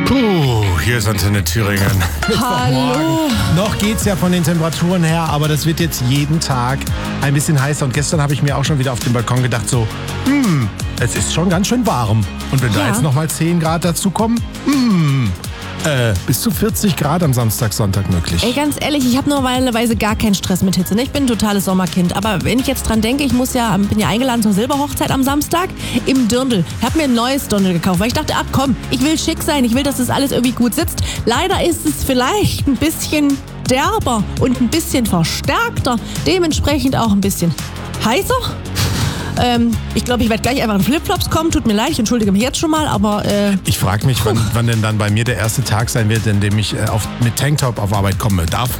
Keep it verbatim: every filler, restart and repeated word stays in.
Puh, hier ist Antenne Thüringen. Hallo. Noch geht's ja von den Temperaturen her, aber das wird jetzt jeden Tag ein bisschen heißer. Und gestern habe ich mir auch schon wieder auf dem Balkon gedacht, so, hm, es ist schon ganz schön warm. Und wenn Ja. da jetzt nochmal zehn Grad dazu kommen, hm, äh, bis zu vierzig Grad am Samstag, Sonntag möglich. Ey, ganz ehrlich, ich habe normalerweise gar keinen Stress mit Hitze. Ne? Ich bin ein totales Sommerkind. Aber wenn ich jetzt dran denke, ich muss ja, bin ja eingeladen zur Silberhochzeit am Samstag im Dirndl. Ich habe mir ein neues Dirndl gekauft, weil ich dachte, ach komm, ich will schick sein, ich will, dass das alles irgendwie gut sitzt. Leider ist es vielleicht ein bisschen derber und ein bisschen verstärkter. Dementsprechend auch ein bisschen heißer. Ähm, ich glaube, ich werde gleich einfach in Flipflops kommen. Tut mir leid, ich entschuldige mich jetzt schon mal, aber... Äh, Ich frage mich, wann, wann denn dann bei mir der erste Tag sein wird, in dem ich äh, auf, mit Tanktop auf Arbeit komme. Darf